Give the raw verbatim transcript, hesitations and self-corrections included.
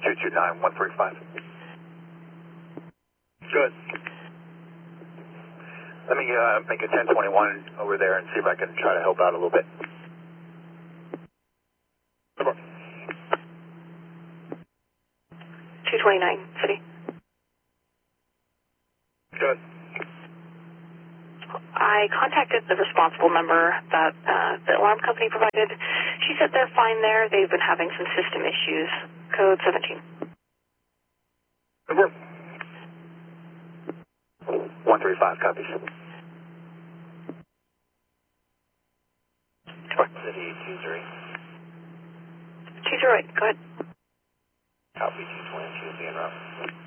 two two nine one three five. Good. Let me uh, make a ten twenty-one over there and see if I can try to help out a little bit. two twenty-nine, City. Good. I contacted the responsible number that uh, the alarm company provided. She said they're fine there. They've been having some system issues. Code seventeen. Number one three five copies. City two three. two zero eight, go ahead. Copy two twenty-two, being route.